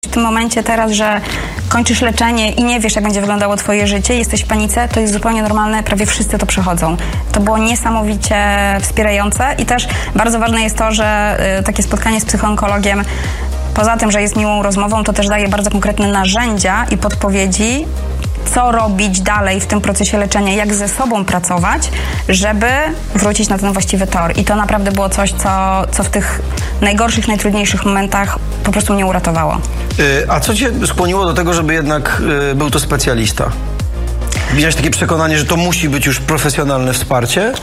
W tym momencie teraz, że kończysz leczenie i nie wiesz, jak będzie wyglądało twoje życie, jesteś w panice, to jest zupełnie normalne, prawie wszyscy to przechodzą. To było niesamowicie wspierające i też bardzo ważne jest to, że takie spotkanie z psychoonkologiem, poza tym, że jest miłą rozmową, to też daje bardzo konkretne narzędzia i podpowiedzi, co robić dalej w tym procesie leczenia, jak ze sobą pracować, żeby wrócić na ten właściwy tor. I to naprawdę było coś, co w tych najgorszych, najtrudniejszych momentach po prostu mnie uratowało. A co cię skłoniło do tego, żeby jednak był to specjalista? Miałeś takie przekonanie, że to musi być już profesjonalne wsparcie?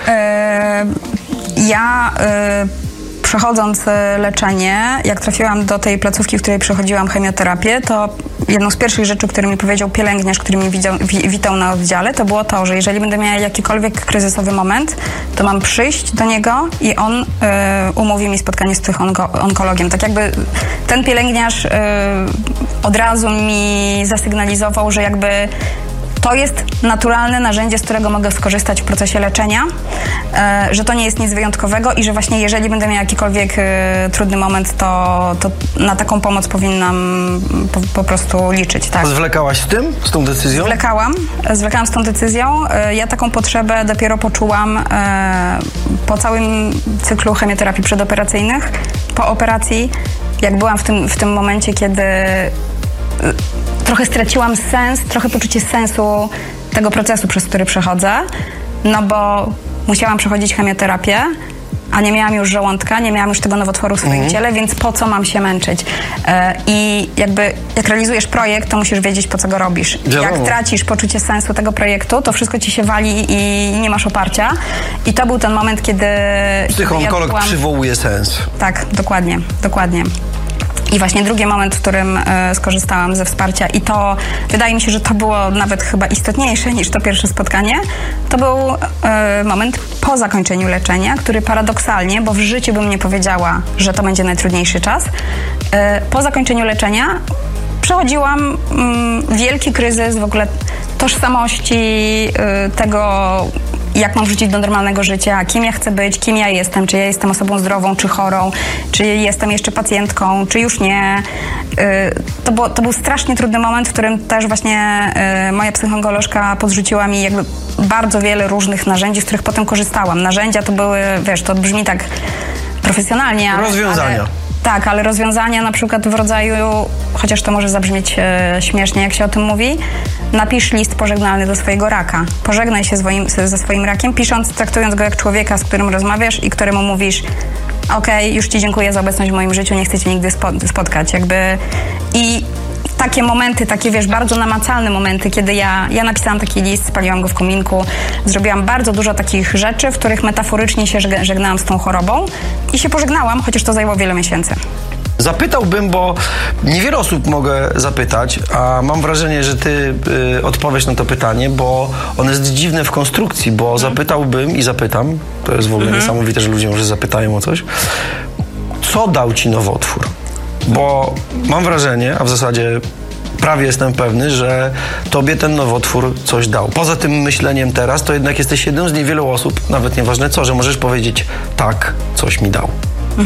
Przechodząc leczenie, jak trafiłam do tej placówki, w której przechodziłam chemioterapię, to jedną z pierwszych rzeczy, które mi powiedział pielęgniarz, który mnie witał na oddziale, to było to, że jeżeli będę miała jakikolwiek kryzysowy moment, to mam przyjść do niego i on umówi mi spotkanie z psychoonkologiem. Tak jakby ten pielęgniarz od razu mi zasygnalizował, że jakby to jest naturalne narzędzie, z którego mogę skorzystać w procesie leczenia, że to nie jest nic wyjątkowego i że właśnie jeżeli będę miała jakikolwiek trudny moment, to na taką pomoc powinnam po prostu liczyć. Tak. Zwlekałaś z tą decyzją? Zwlekałam z tą decyzją. Ja taką potrzebę dopiero poczułam po całym cyklu chemioterapii przedoperacyjnych, po operacji, jak byłam w tym momencie, kiedy trochę straciłam trochę poczucie sensu tego procesu, przez który przechodzę, no bo musiałam przechodzić chemioterapię, a nie miałam już żołądka, nie miałam już tego nowotworu w swoim ciele, więc po co mam się męczyć? I jakby jak realizujesz projekt, to musisz wiedzieć, po co go robisz. Jak tracisz poczucie sensu tego projektu, to wszystko ci się wali i nie masz oparcia. I to był ten moment, kiedy psychoonkolog przywołuje sens. Tak, dokładnie. I właśnie drugi moment, w którym skorzystałam ze wsparcia i to wydaje mi się, że to było nawet chyba istotniejsze niż to pierwsze spotkanie, to był moment po zakończeniu leczenia, który paradoksalnie, bo w życiu bym nie powiedziała, że to będzie najtrudniejszy czas, po zakończeniu leczenia przechodziłam wielki kryzys w ogóle tożsamości, tego, jak mam wrócić do normalnego życia, kim ja chcę być, kim ja jestem, czy ja jestem osobą zdrową, czy chorą, czy jestem jeszcze pacjentką, czy już nie. To był strasznie trudny moment, w którym też właśnie moja psycholożka podrzuciła mi jakby bardzo wiele różnych narzędzi, z których potem korzystałam. Narzędzia to były, wiesz, to brzmi tak profesjonalnie. Rozwiązania. Tak, ale rozwiązania na przykład w rodzaju, chociaż to może zabrzmieć śmiesznie, jak się o tym mówi, napisz list pożegnalny do swojego raka. Pożegnaj się ze swoim rakiem, traktując go jak człowieka, z którym rozmawiasz i któremu mówisz: okej, już ci dziękuję za obecność w moim życiu, nie chcę cię nigdy spotkać. I takie momenty, takie wiesz, bardzo namacalne momenty, kiedy ja napisałam taki list, spaliłam go w kominku, zrobiłam bardzo dużo takich rzeczy, w których metaforycznie się żegnałam z tą chorobą i się pożegnałam, chociaż to zajęło wiele miesięcy. Zapytałbym, bo niewiele osób mogę zapytać, a mam wrażenie, że ty odpowiesz na to pytanie, bo ono jest dziwne w konstrukcji, bo zapytałbym i zapytam, to jest w ogóle niesamowite, że ludzie może zapytają o coś, co dał ci nowotwór? Bo mam wrażenie, a w zasadzie prawie jestem pewny, że tobie ten nowotwór coś dał. Poza tym myśleniem teraz, to jednak jesteś jedną z niewielu osób, nawet nieważne co, że możesz powiedzieć: tak, coś mi dał.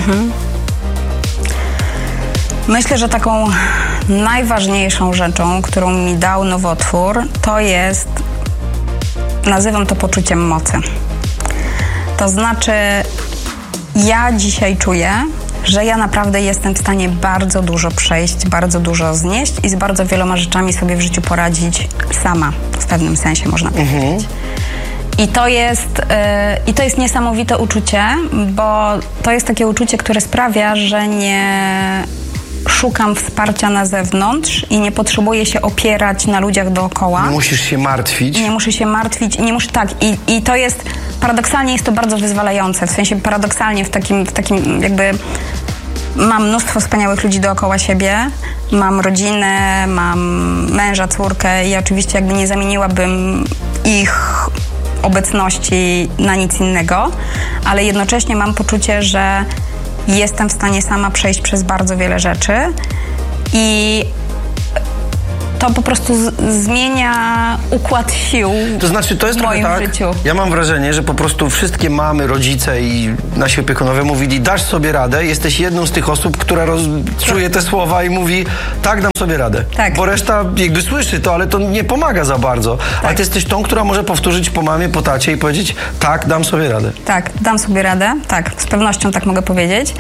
Myślę, że taką najważniejszą rzeczą, którą mi dał nowotwór, to jest, nazywam to poczuciem mocy. To znaczy, ja dzisiaj czuję, że ja naprawdę jestem w stanie bardzo dużo przejść, bardzo dużo znieść i z bardzo wieloma rzeczami sobie w życiu poradzić sama, w pewnym sensie można powiedzieć. I to jest niesamowite uczucie, bo to jest takie uczucie, które sprawia, że nie szukam wsparcia na zewnątrz i nie potrzebuję się opierać na ludziach dookoła. Nie musisz się martwić. Nie muszę się martwić, I to jest, paradoksalnie jest to bardzo wyzwalające, w sensie paradoksalnie w takim jakby mam mnóstwo wspaniałych ludzi dookoła siebie, mam rodzinę, mam męża, córkę i oczywiście jakby nie zamieniłabym ich obecności na nic innego, ale jednocześnie mam poczucie, że jestem w stanie sama przejść przez bardzo wiele rzeczy i to po prostu zmienia układ sił. To znaczy, to jest w moim tak, życiu. Ja mam wrażenie, że po prostu wszystkie mamy, rodzice i nasi opiekunowie mówili, dasz sobie radę, jesteś jedną z tych osób, która czuje te słowa i mówi, tak, dam sobie radę. Tak. Bo reszta jakby słyszy to, ale to nie pomaga za bardzo. Tak. A ty jesteś tą, która może powtórzyć po mamie, po tacie i powiedzieć, tak, dam sobie radę. Tak, dam sobie radę. Tak, z pewnością tak mogę powiedzieć.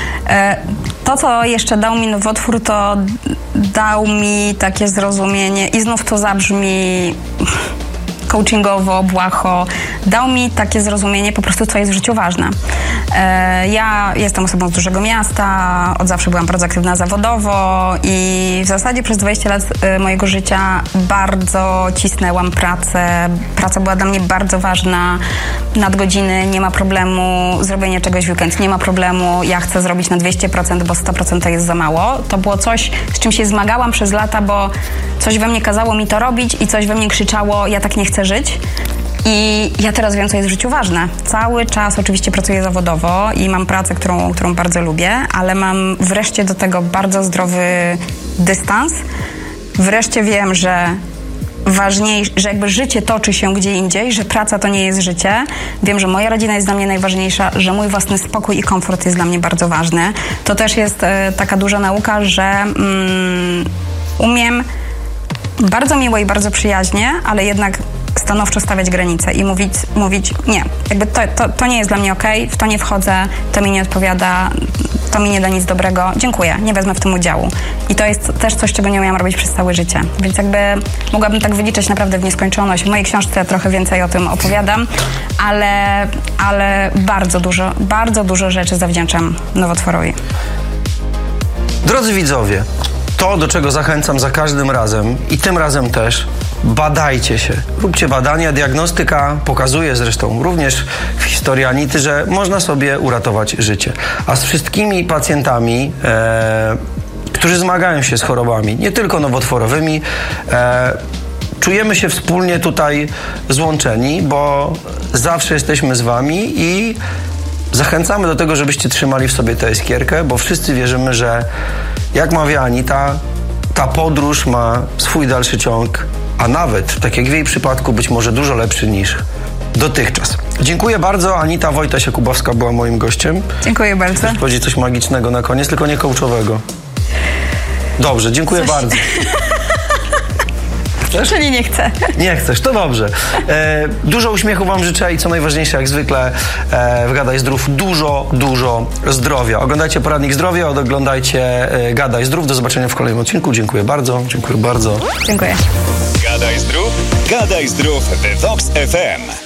To, co jeszcze dał mi nowotwór, to dał mi takie zrozumienie i znów to zabrzmi coachingowo, błaho, dał mi takie zrozumienie po prostu, co jest w życiu ważne. Ja jestem osobą z dużego miasta, od zawsze byłam bardzo aktywna zawodowo i w zasadzie przez 20 lat mojego życia bardzo cisnęłam pracę. Praca była dla mnie bardzo ważna. Nadgodziny, nie ma problemu, zrobienie czegoś w weekend, nie ma problemu, ja chcę zrobić na 200%, bo 100% to jest za mało. To było coś, z czym się zmagałam przez lata, bo coś we mnie kazało mi to robić i coś we mnie krzyczało, ja tak nie chcę żyć. I ja teraz wiem, co jest w życiu ważne. Cały czas oczywiście pracuję zawodowo i mam pracę, którą bardzo lubię, ale mam wreszcie do tego bardzo zdrowy dystans. Wreszcie wiem, że że jakby życie toczy się gdzie indziej, że praca to nie jest życie. Wiem, że moja rodzina jest dla mnie najważniejsza, że mój własny spokój i komfort jest dla mnie bardzo ważny. To też jest taka duża nauka, że umiem bardzo miło i bardzo przyjaźnie, ale jednak stanowczo stawiać granice i mówić nie, jakby to nie jest dla mnie okej, w to nie wchodzę, to mi nie odpowiada, to mi nie da nic dobrego, dziękuję, nie wezmę w tym udziału. I to jest też coś, czego nie umiałam robić przez całe życie. Więc jakby mogłabym tak wyliczyć naprawdę w nieskończoność. W mojej książce trochę więcej o tym opowiadam, ale bardzo dużo rzeczy zawdzięczam nowotworowi. Drodzy widzowie, to, do czego zachęcam za każdym razem i tym razem też, badajcie się. Róbcie badania. Diagnostyka pokazuje zresztą również w historii Anity, że można sobie uratować życie. A z wszystkimi pacjentami, którzy zmagają się z chorobami, nie tylko nowotworowymi, czujemy się wspólnie tutaj złączeni, bo zawsze jesteśmy z wami i zachęcamy do tego, żebyście trzymali w sobie tę iskierkę, bo wszyscy wierzymy, że jak mawia Anita, ta podróż ma swój dalszy ciąg, a nawet, tak jak w jej przypadku, być może dużo lepszy niż dotychczas. Dziękuję bardzo. Anita Wojtas-Jakubowska była moim gościem. Dziękuję bardzo. Chcesz powiedzieć coś magicznego na koniec, tylko nie coachowego. Dobrze, dziękuję bardzo. Chcesz? Czyli nie chcę. Nie chcesz, to dobrze. Dużo uśmiechu wam życzę i co najważniejsze, jak zwykle w Gadaj Zdrów dużo zdrowia. Oglądajcie Poradnik Zdrowia, oglądajcie Gadaj Zdrów. Do zobaczenia w kolejnym odcinku. Dziękuję bardzo. Dziękuję bardzo. Dziękuję. Gadaj Zdrów w Vox FM.